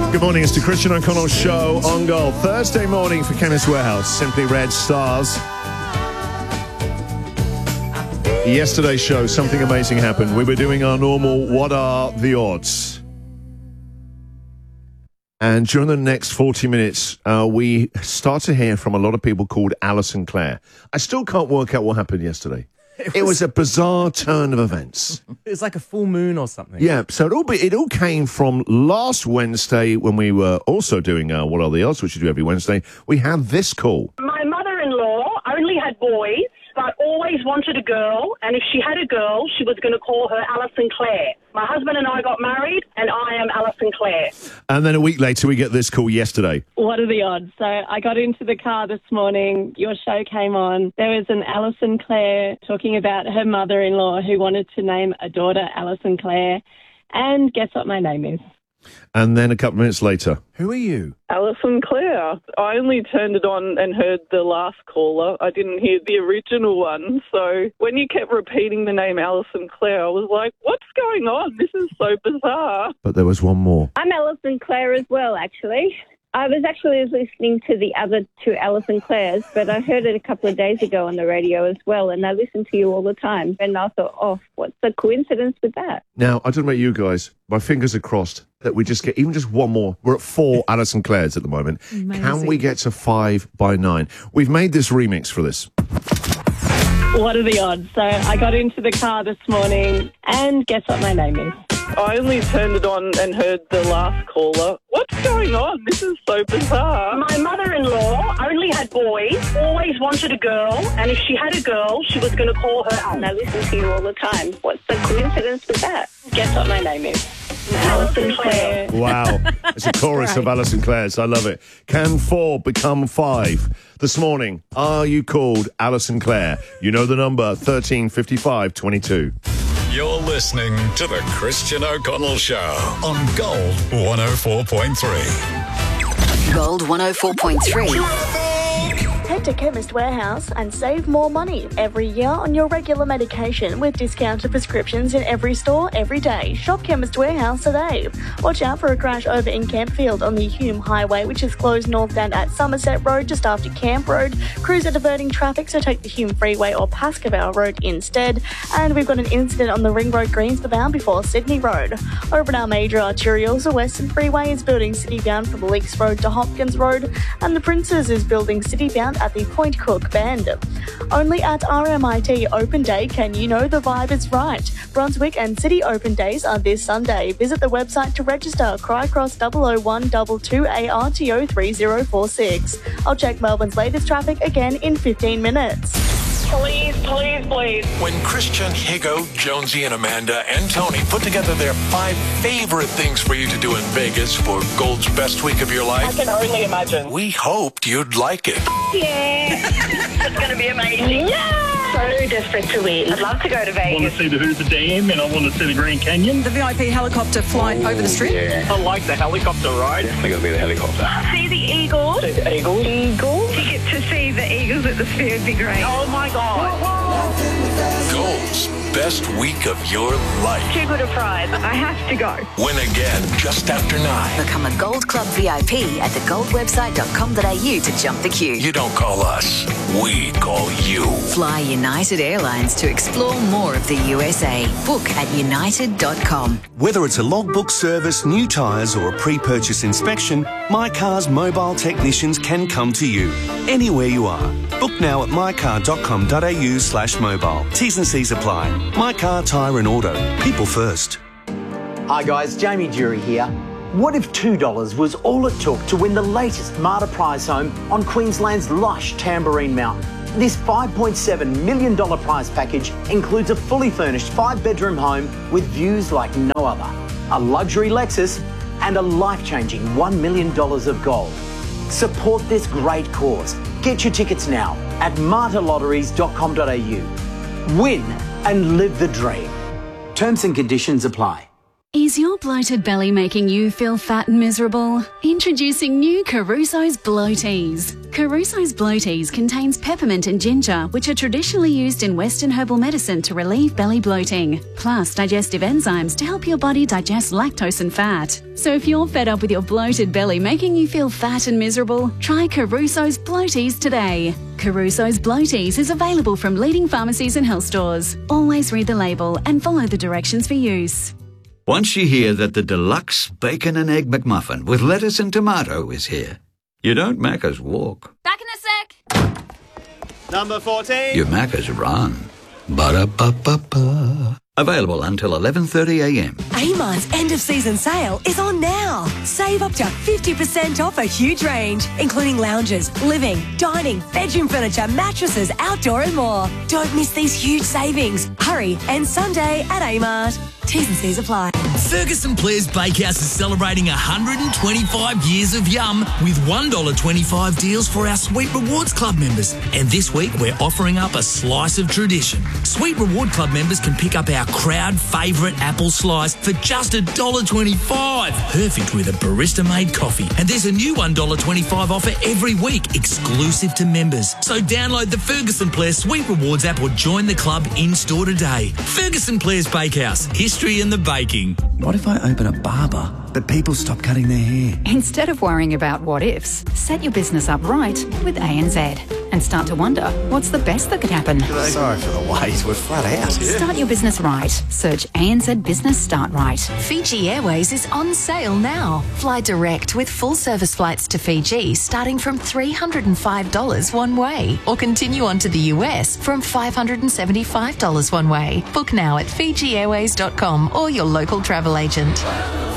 Good morning, it's the Christian O'Connell Show on Gold. Thursday morning for Chemist Warehouse, Simply Red Stars. Yesterday's show, something amazing happened. We were doing our normal What Are the Odds? And during the next 40 minutes, we start to hear from a lot of people called Alison Clare. I still can't work out what happened yesterday. It was a bizarre turn of events. It was like a full moon or something. Yeah, so it all came from last Wednesday when we were also doing What Are the Odds, which we do every Wednesday. We had this call. My mother-in-law only had boys, but always wanted a girl, and if she had a girl, she was going to call her Alison Clare. My husband and I got married, and I am Alison Clare. And then a week later, we get this call yesterday. What are the odds? So I got into the car this morning. Your show came on. There was an Alison Clare talking about her mother-in-law who wanted to name a daughter Alison Clare. And guess what my name is? And then a couple of minutes later. Who are you? Alison Clare. I only turned it on and heard the last caller. I didn't hear the original one. So when you kept repeating the name Alison Clare, I was like, what's going on? This is so bizarre. But there was one more. I'm Alison Clare as well, actually. I was actually listening to the other two Alison Clares, but I heard it a couple of days ago on the radio as well, and I listen to you all the time. And I thought, oh, what's the coincidence with that? Now, I don't know about you guys. My fingers are crossed that we just get even just one more. We're at 4 Alison Clares at the moment. Amazing. Can we get to 5 by 9? We've made this remix for this. What are the odds? So I got into the car this morning, and guess what my name is? I only turned it on and heard the last caller. What's going on? This is so bizarre. My mother-in-law only had boys, always wanted a girl, and if she had a girl, she was going to call her And I listen to you all the time. What's the coincidence with that? Guess what my name is? Alison Clare. Wow. It's a chorus of Alison Clare's. I love it. Can 4 become 5? This morning, are you called Alison Clare? You know the number, 13 55 22. You're listening to The Christian O'Connell Show on Gold 104.3. Gold 104.3. Head to Chemist Warehouse and save more money every year on your regular medication with discounted prescriptions in every store every day. Shop Chemist Warehouse today. Watch out for a crash over in Campfield on the Hume Highway, which is closed northbound at Somerset Road just after Camp Road. Crews are diverting traffic, so take the Hume Freeway or Pascoe Road instead. And we've got an incident on the Ring Road Greensborough bound before Sydney Road. Over in our major arterials, the Western Freeway is building city-bound from Leaks Road to Hopkins Road, and the Princes is building city-bound at the Point Cook Bend. Only at RMIT Open Day can you know the vibe is right. Brunswick and City Open Days are this Sunday. Visit the website to register. Crycross 00122ARTO3046. I'll check Melbourne's latest traffic again in 15 minutes. Please, please, please. When Christian, Higo, Jonesy, and Amanda and Tony put together their 5 favorite things for you to do in Vegas for Gold's best week of your I life, can only imagine. we hoped you'd like it. Yeah. It's going to be amazing. Yeah. So desperate to win. I'd love to go to I want Vegas. to see the Hoover Dam and I want to see the Grand Canyon. The VIP helicopter flight over the strip. I like the helicopter ride. Definitely going to be the helicopter. See the Eagles. See the Eagles. Eagles. Ticket to see the Eagles at the Sphere would be great. Oh, my God. Gold's best week of your life. Too good a prize. I have to go. Win again just after 9. Become a Gold Club VIP at thegoldwebsite.com.au to jump the queue. You don't call us, we call you. Fly United Airlines to explore more of the USA. Book at united.com. Whether it's a logbook service, new tyres or a pre-purchase inspection, My Car's mobile technicians can come to you anywhere you are. Book now at mycar.com.au/mobile. T's and C's apply. My Car, Tyre and Auto. People first. Hi guys, Jamie Jury here. What if $2 was all it took to win the latest Marta prize home on Queensland's lush Tamborine Mountain? This $5.7 million prize package includes a fully furnished 5-bedroom home with views like no other, a luxury Lexus and a life-changing $1 million of gold. Support this great cause. Get your tickets now at martalotteries.com.au. Win and live the dream. Terms and conditions apply. Is your bloated belly making you feel fat and miserable? Introducing new Caruso's Bloaties. Caruso's Bloaties contains peppermint and ginger, which are traditionally used in Western herbal medicine to relieve belly bloating, plus digestive enzymes to help your body digest lactose and fat. So if you're fed up with your bloated belly making you feel fat and miserable, try Caruso's Bloaties today. Caruso's Bloaties is available from leading pharmacies and health stores. Always read the label and follow the directions for use. Once you hear that the deluxe bacon and egg McMuffin with lettuce and tomato is here, you don't Macca's walk. Back in a sec. Number 14. You Macca's run. Ba-da-ba-ba-ba. Available until 11:30am. Amart's end-of-season sale is on now. Save up to 50% off a huge range, including lounges, living, dining, bedroom furniture, mattresses, outdoor and more. Don't miss these huge savings. Hurry, and Sunday at Amart. T's and C's apply. Ferguson Blair's Bakehouse is celebrating 125 years of yum with $1.25 deals for our Sweet Rewards Club members. And this week we're offering up a slice of tradition. Sweet Reward Club members can pick up our crowd favourite apple slice for just $1.25. Perfect with a barista-made coffee. And there's a new $1.25 offer every week, exclusive to members. So download the Ferguson Blair Sweet Rewards app or join the club in-store today. Ferguson Blair's Bakehouse. History in the baking. What if I open a barber, but people stop cutting their hair? Instead of worrying about what ifs, set your business up right with ANZ and start to wonder what's the best that could happen. Sorry for the wait, we're flat out. Start your business right. Search ANZ Business Start Right. Fiji Airways is on sale now. Fly direct with full service flights to Fiji starting from $305 one way, or continue on to the US from $575 one way. Book now at FijiAirways.com or your local travel agent.